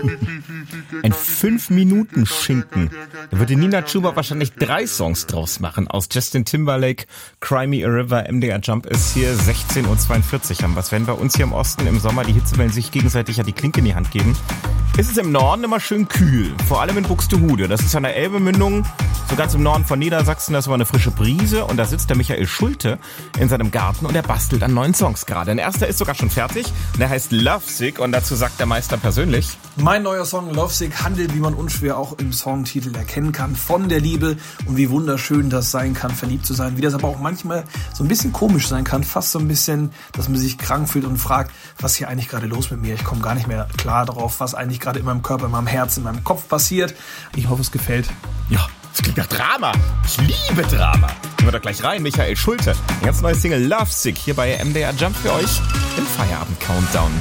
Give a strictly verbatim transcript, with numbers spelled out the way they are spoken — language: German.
Ein fünf-Minuten-Schinken. Da würde Nina Chuba wahrscheinlich drei Songs draus machen. Aus Justin Timberlake, Cry Me a River, M D R Jump ist hier sechzehn Uhr zweiundvierzig haben. Was, wenn bei uns hier im Osten im Sommer die Hitzewellen sich gegenseitig ja die Klinke in die Hand geben, ist es im Norden immer schön kühl. Vor allem in Buxtehude. Das ist an der Elbemündung, so ganz im Norden von Niedersachsen. Da ist immer eine frische Brise und da sitzt der Michael Schulte in seinem Garten und er bastelt an neuen Songs gerade. Ein erster ist sogar schon fertig. Der heißt Lovesick und dazu sagt der Meister persönlich: Mein neuer Song Lovesick handelt, wie man unschwer auch im Songtitel erkennen kann, von der Liebe und wie wunderschön das sein kann, verliebt zu sein. Wie das aber auch manchmal so ein bisschen komisch sein kann, fast so ein bisschen, dass man sich krank fühlt und fragt, was ist hier eigentlich gerade los mit mir? Ich komme gar nicht mehr klar darauf, was eigentlich gerade in meinem Körper, in meinem Herz, in meinem Kopf passiert. Ich hoffe, es gefällt. Ja, das klingt nach Drama. Ich liebe Drama. Gehen wir doch gleich rein, Michael Schulte. Ein ganz neues Single Lovesick hier bei M D R Jump für euch im Feierabend-Countdown.